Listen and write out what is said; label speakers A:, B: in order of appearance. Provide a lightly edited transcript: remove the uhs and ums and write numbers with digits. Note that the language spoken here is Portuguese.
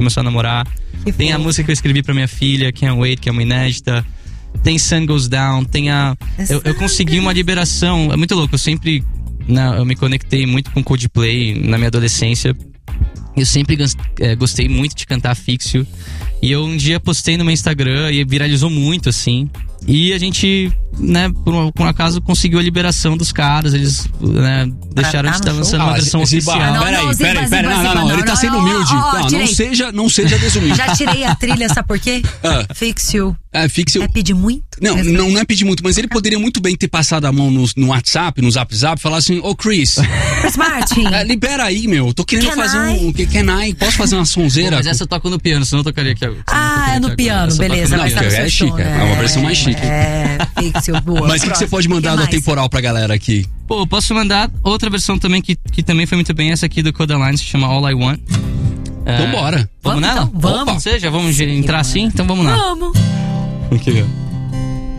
A: começou a namorar. Tem a música que eu escrevi pra minha filha, Can't Wait, que é uma inédita. Tem Sun Goes Down, tem a... Eu consegui uma liberação, é muito louco, eu sempre... eu me conectei muito com Coldplay na minha adolescência. Eu sempre gostei muito de cantar Fix You. E eu um dia postei no meu Instagram e viralizou muito, assim. E a gente, né, por um acaso conseguiu a liberação dos caras. Eles, né, deixaram de estar lançando uma versão oficial.
B: Peraí, não, ele tá sendo humilde. Não seja desumilde.
C: Já tirei a trilha, sabe por quê? Fix You.
B: Fix You.
C: É pedir muito?
B: Não é pedir muito, mas ele poderia muito bem ter passado a mão no WhatsApp, no Zap e falar assim: ô Chris
C: Martin,
B: libera aí, meu, tô querendo fazer posso fazer uma sonzeira?
A: Mas essa eu toco no piano, senão eu tocaria aqui agora.
C: É no piano, beleza.
B: Não, porque é chique, é uma versão mais chique.
C: Fix You, boa.
B: Mas o que você pode mandar do Atemporal pra galera aqui?
A: Pô, eu posso mandar outra versão também que também foi muito bem, essa aqui do Kodaline, se chama All I Want.
B: Então bora.
A: Vamos nela?
C: Então, vamos.
A: Já vamos entrar assim? Então vamos lá.
C: Vamos.
A: Aqui, ó.